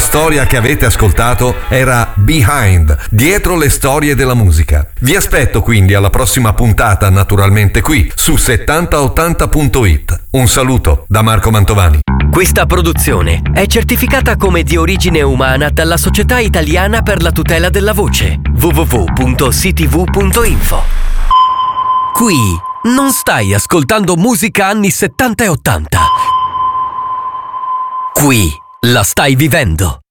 storia che avete ascoltato era Behind, dietro le storie della musica. Vi aspetto quindi alla prossima puntata, naturalmente qui, su 7080.it. Un saluto da Marco Mantovani. Questa produzione è certificata come di origine umana dalla Società Italiana per la Tutela della Voce, www.ctv.info. Qui non stai ascoltando musica anni 70 e 80. Qui la stai vivendo.